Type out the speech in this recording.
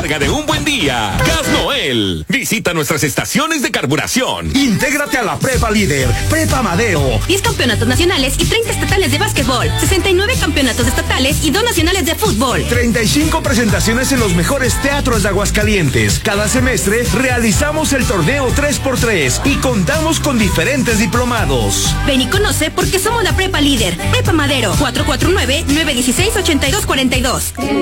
recarga de un buen día. Gas Noel. Visita nuestras estaciones de carburación. Intégrate a la Prepa Líder, Prepa Madero. 10 campeonatos nacionales y 30 estatales de básquetbol. 69 campeonatos estatales y 2 nacionales de fútbol. 35 presentaciones en los mejores teatros de Aguascalientes. Cada semestre realizamos el torneo 3x3 y contamos con diferentes diplomados. Ven y conoce porque somos la Prepa Líder. Prepa Madero, 449-916-8242.